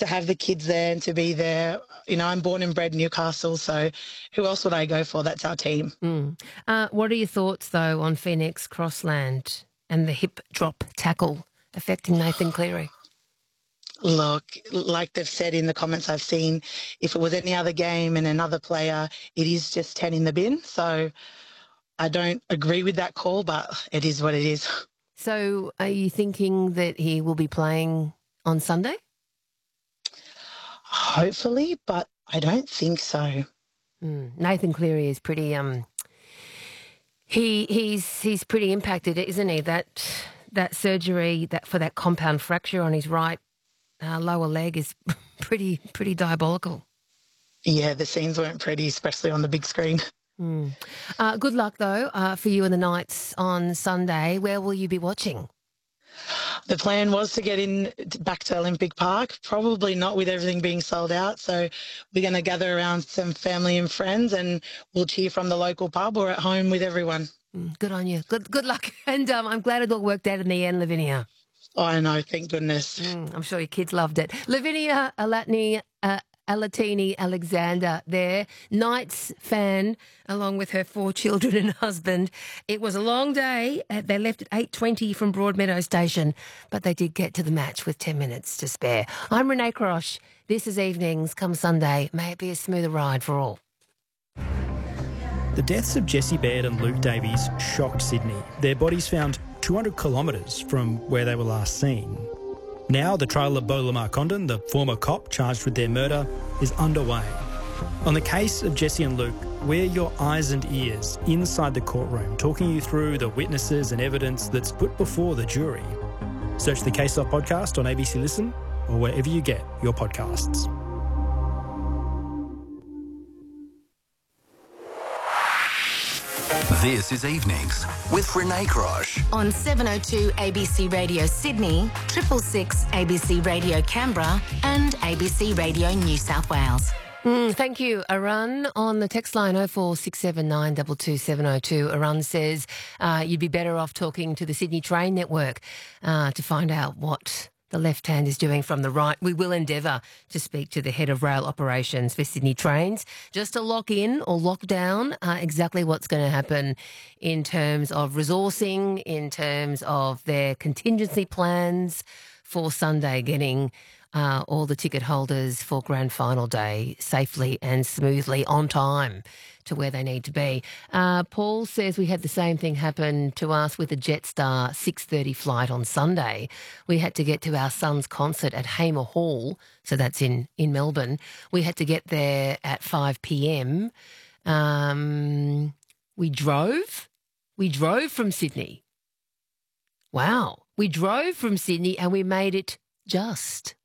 to have the kids there and to be there. You know, I'm born and bred Newcastle, so who else would I go for? That's our team. What are your thoughts, though, on Phoenix Crossland and the hip drop tackle affecting Nathan Cleary? Look, like they've said in the comments I've seen, if it was any other game and another player, it is just 10 in the bin. So I don't agree with that call, but it is what it is. So are you thinking that he will be playing on Sunday? Hopefully, but I don't think so. Nathan Cleary is pretty he's pretty impacted, isn't he? That surgery for that compound fracture on his right lower leg is pretty diabolical. Yeah, the scenes weren't pretty, especially on the big screen. Good luck, though, for you and the Knights on Sunday. Where will you be watching? The plan was to get back to Olympic Park, probably not with everything being sold out. So we're going to gather around some family and friends and we'll cheer from the local pub or at home with everyone. Good on you. Good luck. And I'm glad it all worked out in the end, Lavinia. Oh, I know, thank goodness. I'm sure your kids loved it. Lavinia Alatini Alexander there, Knights fan, along with her 4 children and husband. It was a long day. They left at 8:20 from Broadmeadow Station, but they did get to the match with 10 minutes to spare. I'm Renee Crosh. This is Evenings. Come Sunday, may it be a smoother ride for all. The deaths of Jessie Baird and Luke Davies shocked Sydney. Their bodies found 200 kilometres from where they were last seen. Now the trial of Beau Lamar Condon, the former cop charged with their murder, is underway. On the case of Jessie and Luke, we're your eyes and ears inside the courtroom, talking you through the witnesses and evidence that's put before the jury. Search the Case Off podcast on ABC Listen or wherever you get your podcasts. This is Evenings with Renee Crosh. On 702 ABC Radio Sydney, 666 ABC Radio Canberra and ABC Radio New South Wales. Thank you. Arun on the text line 0467 22702. Arun says you'd be better off talking to the Sydney Train Network to find out what the left hand is doing from the right. We will endeavour to speak to the head of rail operations for Sydney Trains just to lock in or lock down exactly what's going to happen in terms of resourcing, in terms of their contingency plans for Sunday, getting all the ticket holders for Grand Final Day safely and smoothly on time to where they need to be. Paul says we had the same thing happen to us with a Jetstar 6:30 flight on Sunday. We had to get to our son's concert at Hamer Hall, so that's in Melbourne. We had to get there at 5 p.m. We drove from Sydney. Wow. We drove from Sydney and we made it just